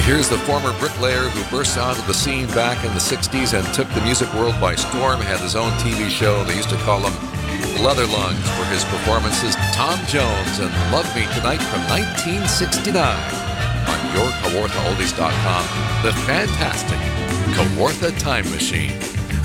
Here's the former bricklayer who burst onto the scene back in the 60s and took the music world by storm, had his own TV show. They used to call him Leather Lungs for his performances. Tom Jones and Love Me Tonight from 1969 on YourKawarthaOldies.com. The fantastic Kawartha Time Machine.